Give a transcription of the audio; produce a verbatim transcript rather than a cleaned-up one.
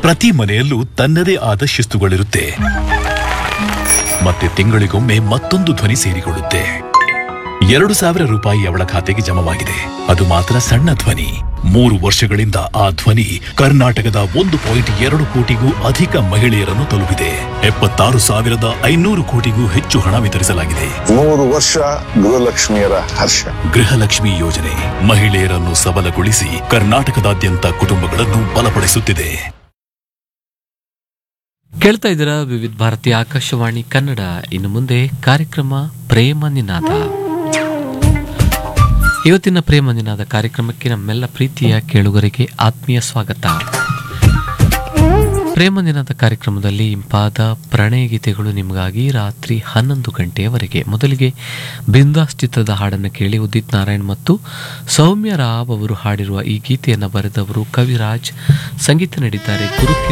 ಪ್ರತಿ ಮನೆಯಲ್ಲೂ ತನ್ನದೇ ಆದ ಶಿಸ್ತುಗಳಿರುತ್ತೆ. ಮತ್ತೆ ತಿಂಗಳಿಗೊಮ್ಮೆ ಮತ್ತೊಂದು ಧ್ವನಿ ಸೇರಿಕೊಳ್ಳುತ್ತೆ. ಎರಡು ಸಾವಿರ ರೂಪಾಯಿ ಅವಳ ಖಾತೆಗೆ ಜಮವಾಗಿದೆ. ಅದು ಮಾತ್ರ ಸಣ್ಣ ಧ್ವನಿ. ಮೂರು ವರ್ಷಗಳಿಂದ ಆ ಧ್ವನಿ ಕರ್ನಾಟಕದ ಒಂದು ಪಾಯಿಂಟ್ ಎರಡು ಕೋಟಿಗೂ ಅಧಿಕ ಮಹಿಳೆಯರನ್ನು ತಲುಪಿದೆ. ಎಪ್ಪತ್ತಾರು ಸಾವಿರದ ಐನೂರು ಕೋಟಿಗೂ ಹೆಚ್ಚು ಹಣ ವಿತರಿಸಲಾಗಿದೆ. ಮೂರು ವರ್ಷ ಗೃಹಲಕ್ಷ್ಮಿಯರ ಹರ್ಷ. ಗೃಹಲಕ್ಷ್ಮಿ ಯೋಜನೆ ಮಹಿಳೆಯರನ್ನು ಸಬಲಗೊಳಿಸಿ ಕರ್ನಾಟಕದಾದ್ಯಂತ ಕುಟುಂಬಗಳನ್ನು ಬಲಪಡಿಸುತ್ತಿದೆ. ಕೇಳ್ತಾ ಇದ್ದೀರಾ ವಿವಿಧ ಭಾರತಿ ಆಕಾಶವಾಣಿ ಕನ್ನಡ. ಇನ್ನು ಮುಂದೆ ಕಾರ್ಯಕ್ರಮ ಪ್ರೇಮ ನಿನಾದ. ಇವತ್ತಿನ ಪ್ರೇಮ ನಿನಾದ ಕಾರ್ಯಕ್ರಮಕ್ಕೆ ನಮ್ಮೆಲ್ಲ ಪ್ರೀತಿಯ ಕೇಳುಗರಿಗೆ ಆತ್ಮೀಯ ಸ್ವಾಗತ. ಪ್ರೇಮ ನಿನಾದ ಕಾರ್ಯಕ್ರಮದಲ್ಲಿ ಇಂಪಾದ ಪ್ರಣಯ ಗೀತೆಗಳು ನಿಮಗಾಗಿ ರಾತ್ರಿ ಹನ್ನೊಂದು ಗಂಟೆಯವರೆಗೆ. ಮೊದಲಿಗೆ ಬಿಂದಾಸ್ ಚಿತ್ರದ ಹಾಡನ್ನು ಕೇಳಿ. ಉದಿತ್ ನಾರಾಯಣ್ ಮತ್ತು ಸೌಮ್ಯ ರಾವ್ ಅವರು ಹಾಡಿರುವ ಈ ಗೀತೆಯನ್ನು ಬರೆದವರು ಕವಿರಾಜ್, ಸಂಗೀತ ನೀಡಿದ್ದಾರೆ ಗುರುಕಿರಣ್.